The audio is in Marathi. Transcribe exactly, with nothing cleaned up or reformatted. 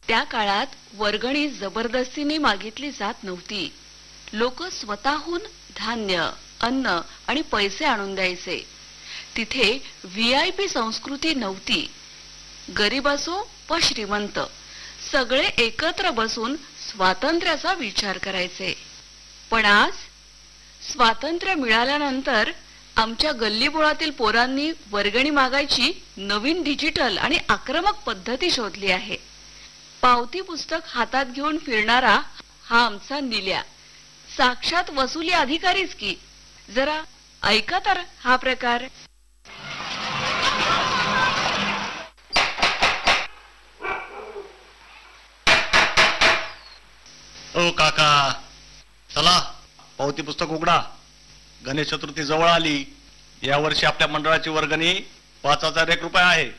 त्या काळात वर्गणी जबरदस्तीने मागितली जात नव्हती. लोक स्वतःहून धान्य, अन्न आणि पैसे आणून द्यायचे. तिथे व्ही आय पी संस्कृती नव्हती. गरीब असो व श्रीमंत सगळे एकत्र बसून स्वातंत्र्याचा विचार करायचे. पण आज स्वातंत्र्य मिळाल्यानंतर आमच्या गल्लीबोळातील पोरांनी वर्गणी मागायची नवीन डिजिटल आणि आक्रमक पद्धती शोधली आहे. पावती पुस्तक हातात घेऊन फिरणारा हा आमचा निल्या साक्षात वसुली अधिकारीच की. जरा ऐका तर हा प्रकार. ओ काका, चला पावती पुस्तक उघडा. गणेश चतुर्थी जवळ आली. या वर्षी आपल्या मंडळाची वर्गणी पाच हजार एक रुपये आहे.